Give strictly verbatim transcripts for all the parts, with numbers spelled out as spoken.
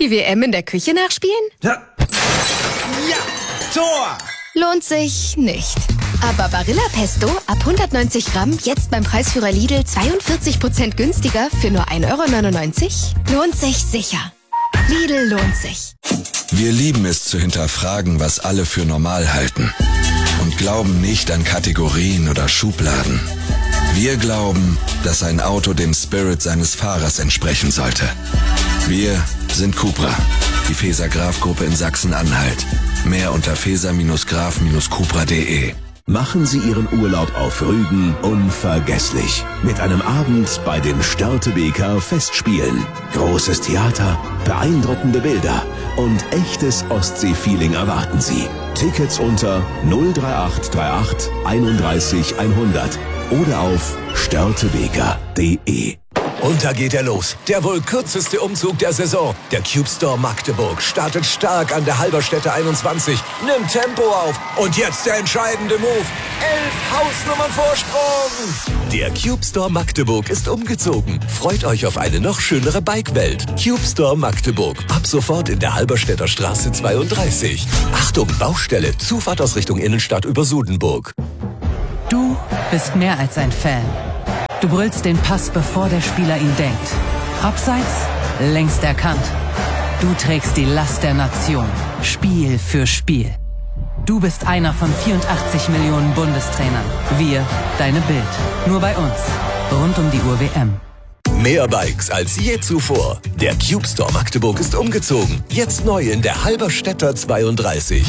Die W M in der Küche nachspielen? Ja. Ja, Tor! Lohnt sich nicht. Aber Barilla Pesto ab hundertneunzig Gramm jetzt beim Preisführer Lidl zweiundvierzig Prozent günstiger für nur ein Euro neunundneunzig? Lohnt sich sicher. Lidl lohnt sich. Wir lieben es zu hinterfragen, was alle für normal halten. Und glauben nicht an Kategorien oder Schubladen. Wir glauben, dass ein Auto dem Spirit seines Fahrers entsprechen sollte. Wir sind Cupra, die Feser-Graf-Gruppe in Sachsen-Anhalt. Mehr unter feser graf cupra punkt de. Machen Sie Ihren Urlaub auf Rügen unvergesslich. Mit einem Abend bei den Störtebeker Festspielen. Großes Theater, beeindruckende Bilder und echtes Ostsee-Feeling erwarten Sie. Tickets unter null drei acht drei acht einunddreißig hundert oder auf störtebeker punkt de. Und da geht er los. Der wohl kürzeste Umzug der Saison. Der Cube Store Magdeburg startet stark an der Halberstädter einundzwanzig, nimmt Tempo auf und jetzt der entscheidende Move. Elf Hausnummern Vorsprung. Der Cube Store Magdeburg ist umgezogen. Freut euch auf eine noch schönere Bike-Welt. Cube Store Magdeburg. Ab sofort in der Halberstädter Straße zweiunddreißig. Achtung, Baustelle. Zufahrt aus Richtung Innenstadt über Sudenburg. Du bist mehr als ein Fan. Du brüllst den Pass, bevor der Spieler ihn denkt. Abseits, längst erkannt. Du trägst die Last der Nation, Spiel für Spiel. Du bist einer von vierundachtzig Millionen Bundestrainern. Wir, deine Bild. Nur bei uns. Rund um die Uhr W M. Mehr Bikes als je zuvor. Der Cube Store Magdeburg ist umgezogen. Jetzt neu in der Halberstädter zweiunddreißig.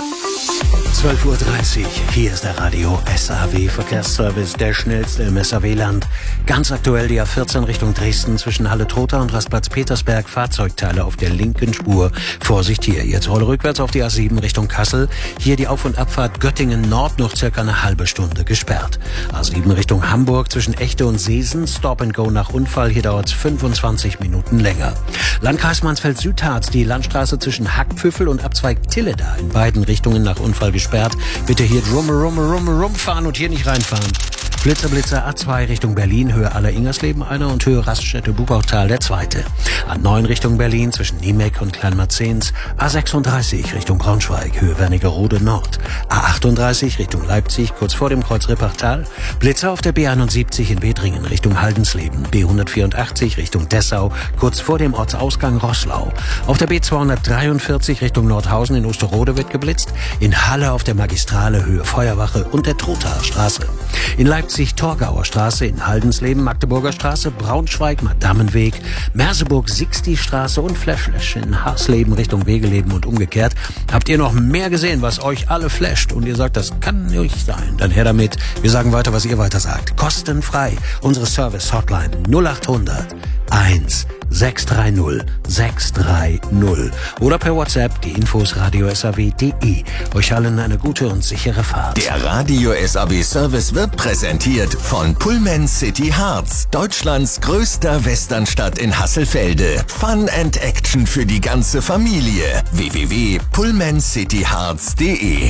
zwölf Uhr dreißig, hier ist der Radio S A W Verkehrsservice, der schnellste im S A W-Land. Ganz aktuell die A vierzehn Richtung Dresden zwischen Halle-Trotha und Rastplatz Petersberg, Fahrzeugteile auf der linken Spur. Vorsicht hier, jetzt rolle rückwärts auf die A sieben Richtung Kassel. Hier die Auf- und Abfahrt Göttingen-Nord noch circa eine halbe Stunde gesperrt. A sieben Richtung Hamburg zwischen Echte und Seesen, Stop and Go nach Unfall, hier dauert es fünfundzwanzig Minuten länger. Landkreis Mansfeld-Südharz, die Landstraße zwischen Hackpfüffel und Abzweig Tilleda in beiden Richtungen nach Unfall gesperrt. Bitte hier rum, rum, rum, rum fahren und hier nicht reinfahren. Blitzer, Blitzer, A zwei Richtung Berlin, Höhe Aller-Ingersleben einer und Höhe Raststätte Buchautal der zweite. A neun Richtung Berlin zwischen Niemek und Kleinmarzens. A sechsunddreißig Richtung Braunschweig, Höhe Wernigerode Nord. A achtunddreißig Richtung Leipzig, kurz vor dem Kreuz Rippertal. Blitzer auf der B einundsiebzig in Wedringen Richtung Haldensleben. B hundertvierundachtzig Richtung Dessau, kurz vor dem Ortsausgang Roßlau. Auf der B zweihundertdreiundvierzig Richtung Nordhausen in Osterode wird geblitzt. In Halle auf der Magistrale Höhe Feuerwache und der Trothaer Straße. In Leipzig Torgauer Straße, in Haldensleben Magdeburger Straße, Braunschweig Madammenweg, Merseburg Sixti Straße und Flash in Harsleben Richtung Wegeleben und umgekehrt. Habt ihr noch mehr gesehen, was euch alle flasht und ihr sagt, das kann nicht sein? Dann her damit. Wir sagen weiter, was ihr weiter sagt. Kostenfrei. Unsere Service-Hotline null acht hundert eins sechs drei null sechs drei null oder per WhatsApp die Infos radio s a w punkt de. Euch allen eine gute und sichere Fahrt. Der Radio S A W Service wird präsentiert von Pullman City Harz, Deutschlands größter Westernstadt in Hasselfelde. Fun and Action für die ganze Familie. w w w punkt pullman city harz punkt de.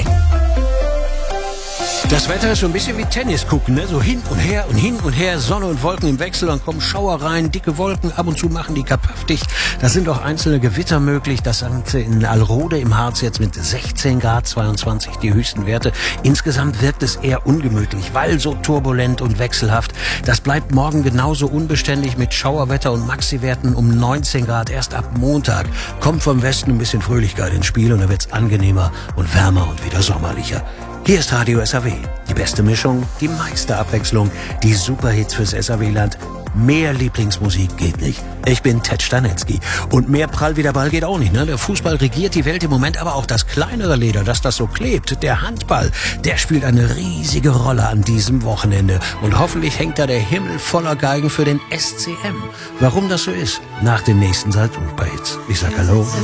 Das Wetter ist so ein bisschen wie Tennis gucken, ne? So hin und her und hin und her, Sonne und Wolken im Wechsel, dann kommen Schauer rein, dicke Wolken, ab und zu machen die kapaftig. Da sind auch einzelne Gewitter möglich. Das Ganze in Alrode im Harz jetzt mit sechzehn Grad, zweiundzwanzig die höchsten Werte. Insgesamt wirkt es eher ungemütlich, weil so turbulent und wechselhaft. Das bleibt morgen genauso unbeständig mit Schauerwetter und Maxi-Werten um neunzehn Grad erst ab Montag. Kommt vom Westen ein bisschen Fröhlichkeit ins Spiel und dann wird's angenehmer und wärmer und wieder sommerlicher. Hier ist Radio S A W. Die beste Mischung, die meiste Abwechslung, die Superhits fürs S A W-Land. Mehr Lieblingsmusik geht nicht. Ich bin Ted Stanetzky. Und mehr Prall wie der Ball geht auch nicht, ne? Der Fußball regiert die Welt im Moment, aber auch das kleinere Leder, dass das so klebt. Der Handball, der spielt eine riesige Rolle an diesem Wochenende. Und hoffentlich hängt da der Himmel voller Geigen für den S C M. Warum das so ist, nach den nächsten Salzburg-Hits. Ich sag Hallo.